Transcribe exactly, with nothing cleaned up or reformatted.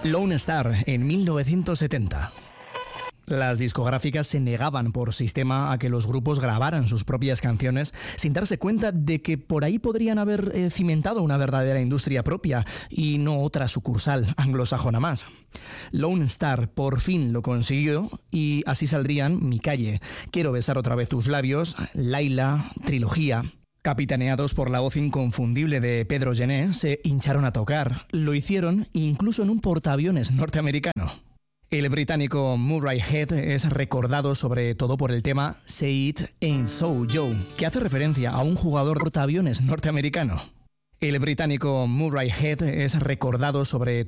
Lone Star en mil novecientos setenta. Las discográficas se negaban por sistema a que los grupos grabaran sus propias canciones sin darse cuenta de que por ahí podrían haber eh, cimentado una verdadera industria propia y no otra sucursal anglosajona más. Lone Star por fin lo consiguió y así saldrían Mi Calle, Quiero besar otra vez tus labios, Laila, Trilogía. Capitaneados por la voz inconfundible de Pedro Gené, se hincharon a tocar. Lo hicieron incluso en un portaaviones norteamericano. El británico Murray Head es recordado sobre todo por el tema Say It Ain't So Joe, que hace referencia a un jugador de portaaviones norteamericano. El británico Murray Head es recordado sobre